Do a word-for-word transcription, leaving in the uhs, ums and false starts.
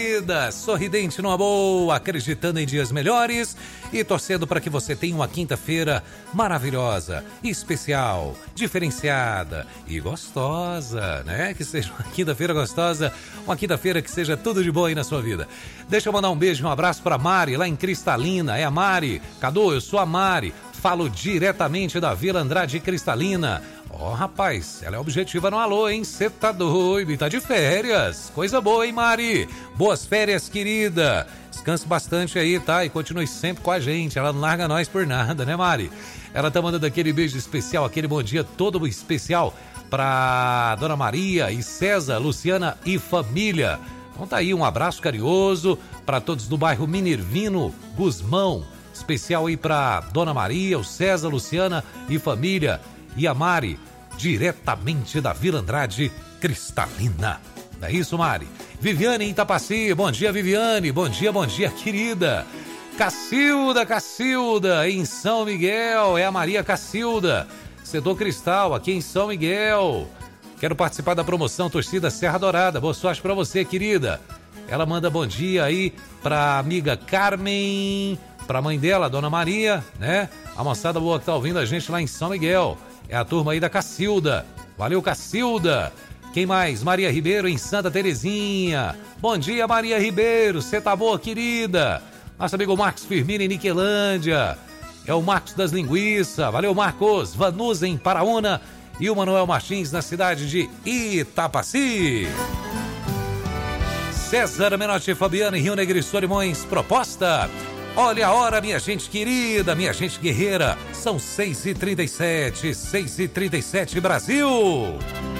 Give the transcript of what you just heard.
Sorridente numa boa, acreditando em dias melhores e torcendo para que você tenha uma quinta-feira maravilhosa, especial, diferenciada e gostosa, né? Que seja uma quinta-feira gostosa, uma quinta-feira que seja tudo de bom aí na sua vida. Deixa eu mandar um beijo e um abraço para Mari, lá em Cristalina. É a Mari. Cadu, eu sou a Mari. Falo diretamente da Vila Andrade Cristalina. Ó, oh, rapaz, ela é objetiva no alô, hein? Cê tá doido e tá de férias. Coisa boa, hein, Mari? Boas férias, querida. Descanse bastante aí, tá? E continue sempre com a gente. Ela não larga nós por nada, né, Mari? Ela tá mandando aquele beijo especial, aquele bom dia todo especial pra Dona Maria e César, Luciana e família. Então tá aí, um abraço carinhoso para todos do bairro Minervino, Gusmão. Especial aí pra Dona Maria, o César, Luciana e família. E a Mari, diretamente da Vila Andrade Cristalina. É isso, Mari? Viviane em Itapaci, bom dia, Viviane, bom dia, bom dia, querida. Cacilda, Cacilda, em São Miguel, é a Maria Cacilda, Setor Cristal, aqui em São Miguel. Quero participar da promoção Torcida Serra Dourada, boa sorte pra você, querida. Ela manda bom dia aí pra amiga Carmen, pra mãe dela, Dona Maria, né? A moçada boa que tá ouvindo a gente lá em São Miguel. É a turma aí da Cacilda. Valeu, Cacilda. Quem mais? Maria Ribeiro em Santa Terezinha. Bom dia, Maria Ribeiro. Você tá boa, querida? Nosso amigo Marcos Firmino em Niquelândia. É o Marcos das Linguiças. Valeu, Marcos. Vanusa em Paraúna. E o Manuel Martins na cidade de Itapaci. César Menotti e Fabiano em Rio Negro e Solimões. Proposta. Olha a hora, minha gente querida, minha gente guerreira. São seis e trinta e sete, seis e trinta e sete, Brasil.